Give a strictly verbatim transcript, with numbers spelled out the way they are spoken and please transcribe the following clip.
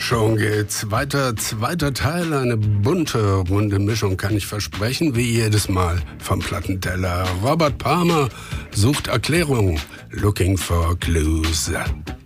Schon geht's weiter. Zweiter Teil, eine bunte, runde Mischung kann ich versprechen, wie jedes Mal vom Plattenteller. Robert Palmer sucht Erklärung. Looking for Clues.